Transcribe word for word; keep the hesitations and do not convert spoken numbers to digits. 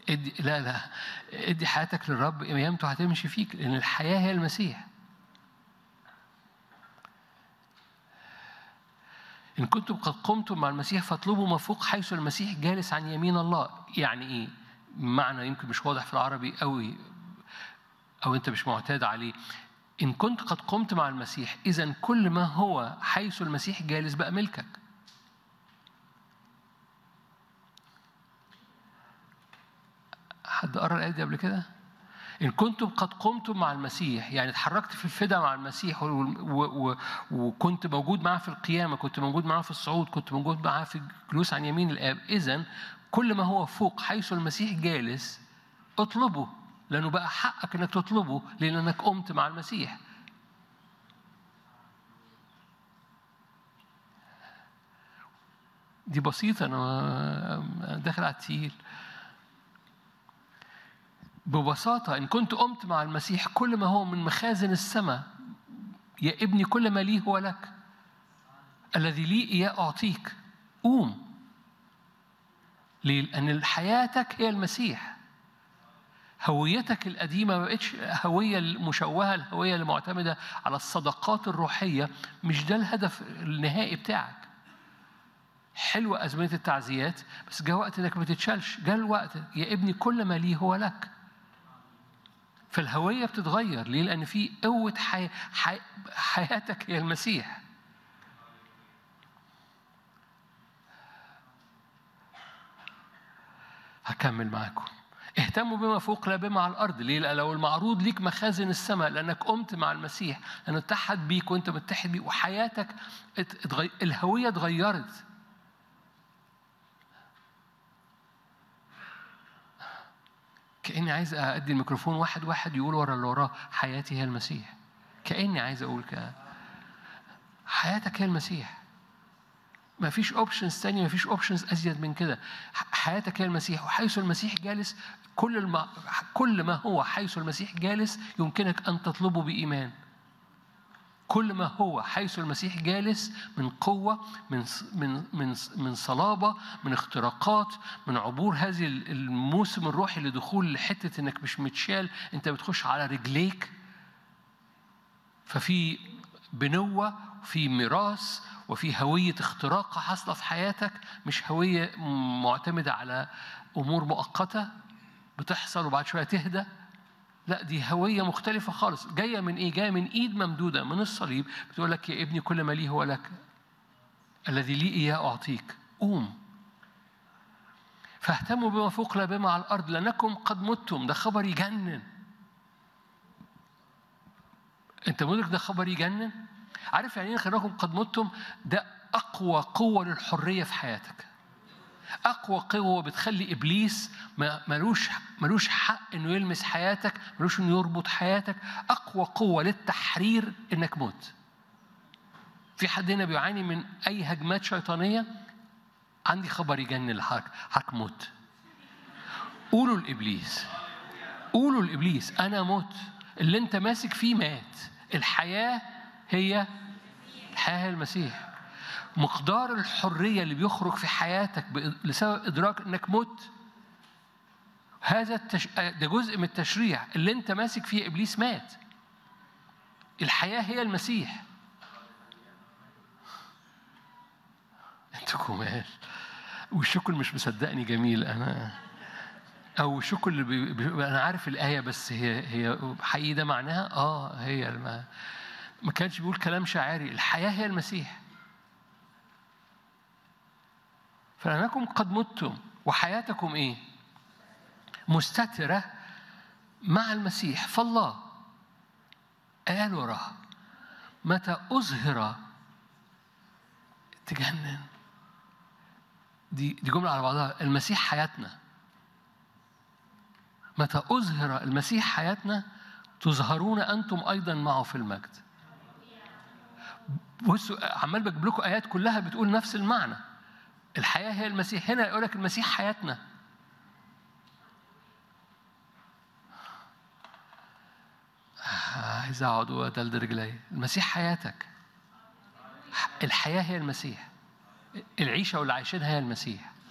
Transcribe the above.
ادي لا لا ادي حياتك للرب، قيامته هتمشي فيك، لأن الحياة هي المسيح. إن كنتم قد قمتم مع المسيح فاطلبوا ما فوق حيث المسيح جالس عن يمين الله. يعني إيه؟ معنى يمكن مش واضح في العربي قوي أو أنت مش معتاد عليه. إن كنت قد قمت مع المسيح، إذن كل ما هو حيث المسيح جالس بقى ملكك. حد قرأ الآية دي قبل كده؟ إن كنتم قد قمتم مع المسيح، يعني اتحركت في الفداء مع المسيح و... و... وكنت موجود معه في القيامة، كنت موجود معه في الصعود، كنت موجود معه في الجلوس عن يمين الآب. إذن كل ما هو فوق حيث المسيح جالس اطلبه، لأنه بقى حقك إنك تطلبه لأنك قمت مع المسيح. دي بسيطة، أنا داخل على التقيل. ببساطة إن كنت قمت مع المسيح، كل ما هو من مخازن السماء، يا ابني كل ما لي هو لك، الذي لي إياه أعطيك. قوم. ليه؟ لأن حياتك هي المسيح. هويتك القديمة ما بقتش هوية المشوهة، الهوية اللي معتمدة على الصداقات الروحية، مش ده الهدف النهائي بتاعك. حلوة أزمنة التعزيات، بس جاء وقت إنك ما تتشالش. جاء الوقت يا ابني كل ما لي هو لك. فالهوية بتتغير. ليه؟ لأن في قوة حي... حي... حياتك هي المسيح. هكمل معاكم. اهتموا بما فوق لا بما على الأرض. ليه؟ لأن لو المعروض ليك مخازن السماء، لأنك قمت مع المسيح، لأنه اتحد بيك وأنت متحد بيه، وحياتك اتغي... الهوية اتغيرت. كأني عايز أدي الميكروفون واحد واحد يقول ورا اللي وراه حياتي هي المسيح. كأني عايز أقول كده، حياتك هي المسيح. ما فيش اوبشنز تانية، ما فيش اوبشنز أزيد من كده. حياتك هي المسيح، وحيث المسيح جالس كل الم... كل ما هو حيث المسيح جالس يمكنك أن تطلبه بإيمان. كل ما هو حيث المسيح جالس من قوة، من من من من صلابة، من اختراقات، من عبور هذه الموسم الروحي لدخول لحتة إنك مش متشال، أنت بتخش على رجليك. ففي بنوة، في ميراث، وفي هوية اختراق حاصلة في حياتك، مش هوية معتمدة على أمور مؤقتة بتحصل وبعد شوية تهدى. لا، دي هوية مختلفة خالص. جاية من إيه؟ جاية من إيد ممدودة من الصليب بتقول لك يا ابني كل ما لي هو لك، الذي لي إياه أعطيك. قوم. فاهتموا بما فوق لا بما على الأرض، لأنكم قد متم. ده خبر يجنن. أنت مدرك ده خبر يجنن؟ عارف يعني إيه خليكم قد متم؟ ده أقوى قوة للحرية في حياتك. أقوى قوة بتخلي إبليس ملوش ملوش حق إنه يلمس حياتك، ملوش إنه يربط حياتك. أقوى قوة للتحرير إنك موت. في حد هنا بيعاني من أي هجمات شيطانية؟ عندي خبر يجنن لحضرتك، حضرتك موت. قولوا لإبليس، قولوا لإبليس أنا موت. اللي أنت ماسك فيه مات. الحياة هي الحياة هي المسيح. مقدار الحرية اللي بيخرج في حياتك لسبب إدراك إنك موت، هذا التش... ده جزء من التشريع. اللي أنت ماسك فيه إبليس مات. الحياة هي المسيح. أنتوا كمال. والشكل مش مصدقني جميل أنا، أو الشكل اللي بي... بي... أنا عارف الآية، بس هي هي حقيقي ده معناها آه هي الم... ما كانش بيقول كلام شاعري. الحياة هي المسيح. فلأنكم قد متم وحياتكم إيه؟ مستترة مع المسيح فالله. قال وراها متى أظهر. تجنن. دي دي جملة على بعضها. المسيح حياتنا. متى أظهر المسيح حياتنا تظهرون أنتم أيضا معه في المجد. بصوا عمال بجيب لكم آيات كلها بتقول نفس المعنى. الحياة هي المسيح. هنا يقول لك المسيح حياتنا. عايز أقعد وأدلد رجلي. المسيح حياتك. الحياة هي المسيح. العيشة واللي عايشينها هي المسيح.